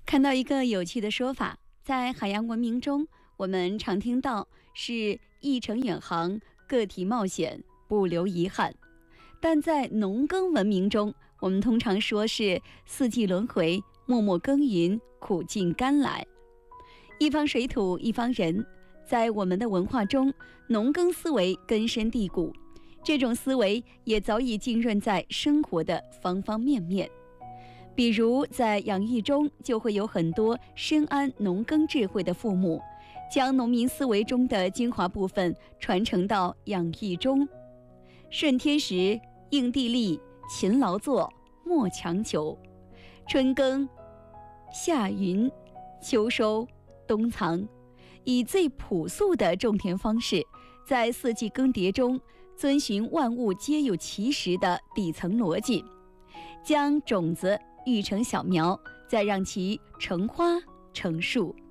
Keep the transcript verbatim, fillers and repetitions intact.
看到一个有趣的说法，在海洋文明中，我们常听到是一程远航，个体冒险，不留遗憾。但在农耕文明中，我们通常说是四季轮回，默默耕耘，苦尽甘来。一方水土一方人，在我们的文化中，农耕思维根深蒂固，这种思维也早已浸润在生活的方方面面。比如在养育中，就会有很多深谙农耕智慧的父母，将农民思维中的精华部分传承到养育中。顺天时，应地利，勤劳作，莫强求。春耕，夏耘，秋收，冬藏，以最朴素的种田方式，在四季更迭中遵循万物皆有其时的底层逻辑，将种子育成小苗，再让其成花成树。